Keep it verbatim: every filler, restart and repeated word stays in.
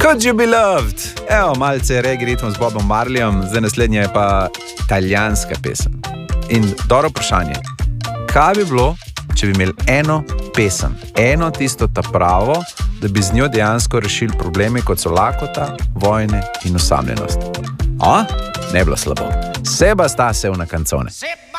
Could you be loved? Evo, malce reggae ritmo z Bobom Marleyjem, zdaj naslednja je pa italijanska pesem. In dobro vprašanje, kaj bi bilo, če bi imeli eno pesem, eno tisto ta pravo, da bi z njo dejansko rešili probleme, kot so lakota, vojne in osamljenost? A? Ne bilo slabo. Seba sta se una canzone.